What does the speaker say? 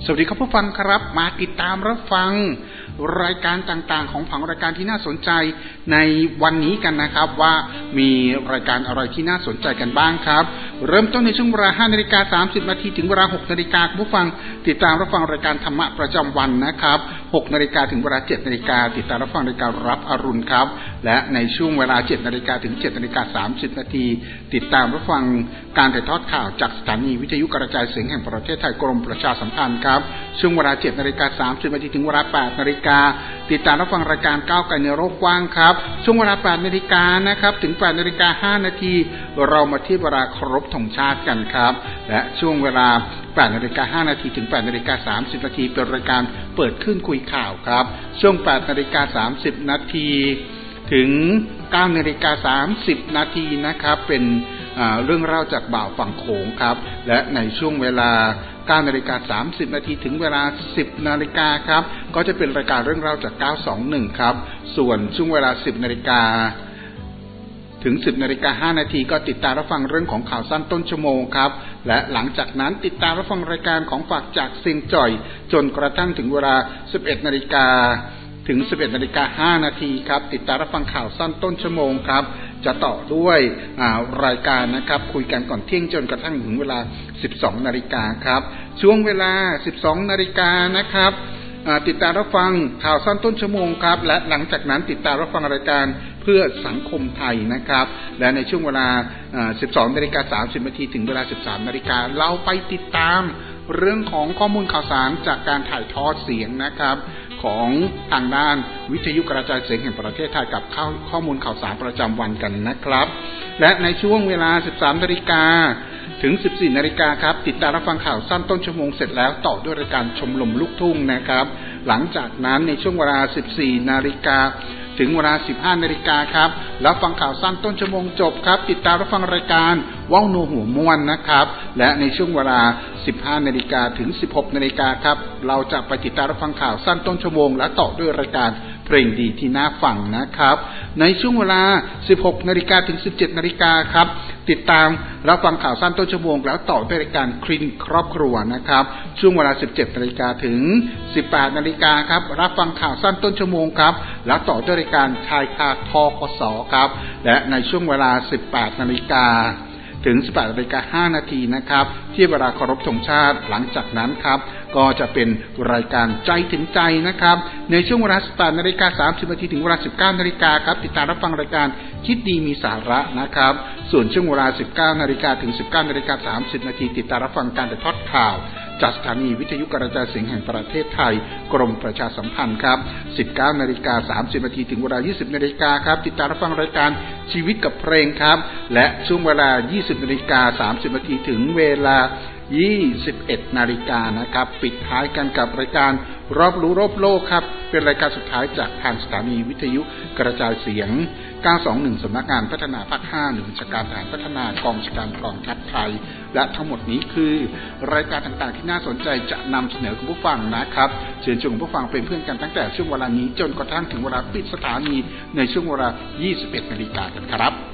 สวัสดีครับผู้ฟังครับมาติดตามรับฟังรายการต่างๆของผังรายการที่น่าสนใจในวันนี้กันนะครับว่ามีรายการอะไรที่น่าสนใจกันบ้างครับเริ่มต้นในช่วงเวลา 5:30 น.ถึงเวลา 6 นาฬิกาผู้ฟังติดตามรับฟังรายการธรรมะประจำวันนะครับ 6 นาฬิกาถึงเวลา 7 นาฬิกาติดตามรับฟังรายการรับอรุณครับและในช่วงเวลา 7 นาฬิกาถึง 7 นาฬิกา 30 นาทีติดตามรับฟังการถ่ายทอดข่าวจากสถานีวิทยุกระจายเสียงแห่งประเทศไทยกรมประชาสัมพันธ์ครับช่วงเวลา 7 นาฬิกา 30 นาทีถึงเวลา 8 นาฬิกาติดตามรับฟังรายการก้าวไกลในโลกกว้างครับช่วงเวลา 8 นาฬิกานะครับถึง 8 นาฬิกา 5 นาทีเรามาที่เวลาเคารพธงชาติกันครับและช่วงเวลา 8 นาฬิกา 5 นาทีถึง 8 นาฬิกา 30 นาทีเป็นรายการเปิดขึ้นคุยข่าวครับช่วง 8 นาฬิกา 30 นาทีถึง 9 นาฬิกา 30 นาทีนะครับเป็นเรื่องเล่าจากบ่าวฝั่งโขงครับและในช่วงเวลา 9 นาฬิกา 30 นาทีถึงเวลา 10 นาฬิกาครับก็จะเป็นรายการเรื่องเล่าจาก 921 ครับส่วนช่วงเวลา 10 นาฬิกาถึง 10 นาฬิกา 5 นาทีก็ติดตามรับฟังเรื่องของข่าวสั้นต้นชั่วโมงครับและหลังจากนั้นติดตามรับฟังรายการของฝากจากเซียงจ่อยจนกระทั่งถึงเวลา 11 นาฬิกาถึง 11 นาฬิกา 5 นาทีครับติดตามรับฟังข่าวสั้นต้นชั่วโมงครับจะต่อด้วยรายการนะครับคุยกันก่อนเที่ยงจนกระทั่งถึงเวลา 12 นาฬิกาครับช่วงเวลา 12 นาฬิกานะครับติดตามรับฟังข่าวสั้นต้นชั่วโมงครับและหลังจากนั้นติดตามรับฟังรายการเพื่อสังคมไทยนะครับและในช่วงเวลา 12 นาฬิกา 30 นาทีถึงเวลา 13 นาฬิกาเราไปติดตามเรื่องของข้อมูลข่าวสารจากการถ่ายทอดเสียงนะครับของทางด้านวิทยุกระจายเสียงแห่งประเทศไทยกับข้อมูลข่าวสารประจำวันกันนะครับและในช่วงเวลา 13 นาฬิกาถึง 14 นาฬิกาครับติดตามรับฟังข่าวสั้นต้นชั่วโมงเสร็จแล้วต่อด้วยรายการชมรมลูกทุ่งนะครับหลังจากนั้นในช่วงเวลา 14 นาฬิกาถึงเวลา 15 นาฬิกาครับแล้วฟังข่าวสั้นต้นชั่วโมงจบครับติดตามรับฟังรายการว้าวนัวหัวม่วนนะครับและในช่วงเวลา 15 นาฬิกาถึง 16 นาฬิกาครับเราจะไปติดตามรับฟังข่าวสั้นต้นชั่วโมงและต่อด้วยรายการเพลงดีที่น่าฟังนะครับในช่วงเวลา 16 นาฬิกาถึง 17 นาฬิกาครับติดตามรับฟังข่าวสั้นต้นชั่วโมงแล้วต่อด้วยรายการคลินิกครอบครัวนะครับช่วงเวลา 17 นาฬิกาถึง 18 นาฬิกาครับรับฟังข่าวสั้นต้นชั่วโมงครับแล้วต่อด้วยรายการชายคาทกสครับและในช่วงเวลา 18 นาฬิกาถึง 18 นาฬิกา 5 นาทีนะครับที่เวลาเคารพธงชาติหลังจากนั้นครับก็จะเป็นรายการใจถึงใจนะครับในช่วงเวลา 18 นาฬิกา 30 นาทีถึงเวลา 19 นาฬิกาครับติดตามรับฟังรายการคิดดีมีสาระนะครับส่วนช่วงเวลา 19 นาฬิกาถึง 19 นาฬิกา 30 นาทีติดตามรับฟังการถ่ายทอดข่าวจากสถานีวิทยุกระจายเสียงแห่งประเทศไทยกรมประชาสัมพันธ์ครับ 19 นาฬิกา 30 นาทีถึงเวลา 20 นาฬิกาครับติดตามรับฟังรายการชีวิตกับเพลงครับและช่วงเวลา 20 นาฬิกา 30 นาทีถึงเวลา 21 นาฬิกานะครับปิดท้ายกันกับรายการรอบรู้รอบโลกครับเป็นรายการสุดท้ายจากทางสถานีวิทยุกระจายเสียง 921 สำนักงานพัฒนาภาค 5 หน่วยบัญชาการทหารพัฒนากองบัญชาการกองทัพไทยและทั้งหมดนี้คือรายการต่างๆที่น่าสนใจจะนำเสนอคุณผู้ฟังนะครับเชิญชวนคุณผู้ฟังเป็นเพื่อนกันตั้งแต่ช่วงเวลานี้จนกระทั่งถึงเวลาปิดสถานีในช่วงเวลา 21 นาฬิกากันครับ